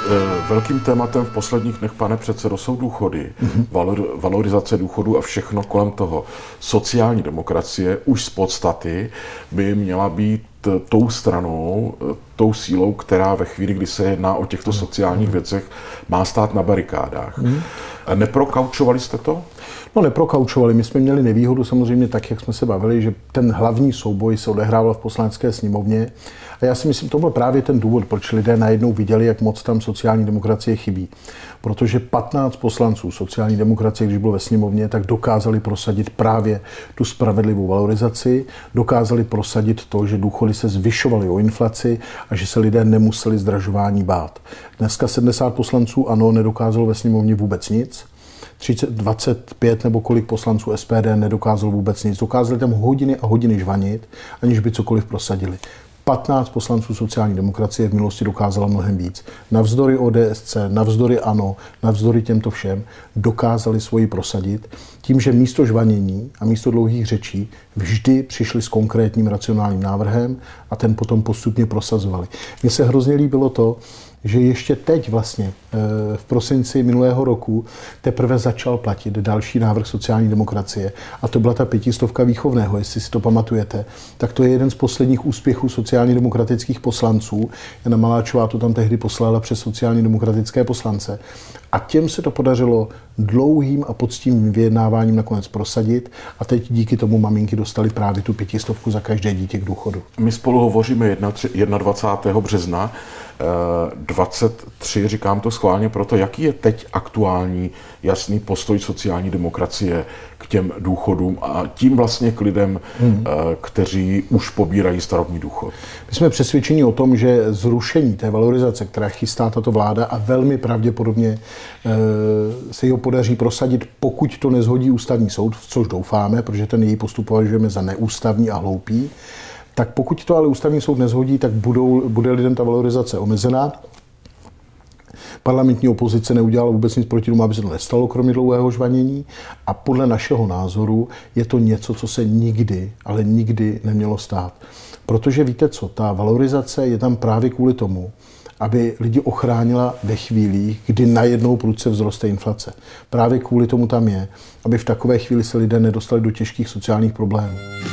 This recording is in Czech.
Velkým tématem v posledních dnech, pane předsedo, jsou důchody, valorizace důchodů a všechno kolem toho. Sociální demokracie už z podstaty by měla být tou stranou, tou sílou, která ve chvíli, kdy se jedná o těchto sociálních věcech, má stát na barikádách. Neprokaučovali jste to? No, neprokaučovali. My jsme měli nevýhodu samozřejmě tak, jak jsme se bavili, že ten hlavní souboj se odehrával v Poslanecké sněmovně. A já si myslím, to byl právě ten důvod, proč lidé najednou viděli, jak moc tam sociální demokracie chybí. Protože 15 poslanců sociální demokracie, když bylo ve sněmovně, tak dokázali prosadit právě tu spravedlivou valorizaci, dokázali prosadit to, že důchody se zvyšovaly o inflaci a že se lidé nemuseli zdražování bát. Dneska 70 poslanců ANO nedokázalo ve sněmovně vůbec nic. 25 nebo kolik poslanců SPD nedokázalo vůbec nic. Dokázali tam hodiny a hodiny žvanit, aniž by cokoliv prosadili. 15 poslanců sociální demokracie v minulosti dokázala mnohem víc. Navzdory ODSC, navzdory ANO, navzdory těmto všem dokázali svoji prosadit tím, že místo žvanění a místo dlouhých řečí vždy přišli s konkrétním racionálním návrhem a ten potom postupně prosazovali. Mně se hrozně líbilo to, že ještě teď vlastně v prosinci minulého roku teprve začal platit další návrh sociální demokracie a to byla ta 500 výchovného, jestli si to pamatujete, tak to je jeden z posledních úspěchů sociálně demokratických poslanců. Jana Maláčová to tam tehdy poslala přes sociálně demokratické poslance a těm se to podařilo dlouhým a poctivým vyjednáváním nakonec prosadit a teď díky tomu maminky dostali právě tu 500 za každé dítě k důchodu. My spolu hovoříme 21. března 23, říkám to schválně proto, jaký je teď aktuální jasný postoj sociální demokracie k těm důchodům a tím vlastně k lidem, kteří už pobírají starobní důchod. My jsme přesvědčeni o tom, že zrušení té valorizace, která chystá tato vláda a velmi pravděpodobně se ho podaří prosadit, pokud to nezhodí ústavní soud, což doufáme, protože ten její postup považujeme za neústavní a hloupý, tak pokud to ale ústavní soud nezhodí, tak bude lidem ta valorizace omezená. Parlamentní opozice neudělala vůbec nic proti tomu, aby se to nestalo, kromě dlouhého žvanění. A podle našeho názoru je to něco, co se nikdy, ale nikdy nemělo stát. Protože víte co, ta valorizace je tam právě kvůli tomu, aby lidi ochránila ve chvílích, kdy najednou prudce vzroste inflace. Právě kvůli tomu tam je, aby v takové chvíli se lidé nedostali do těžkých sociálních problémů.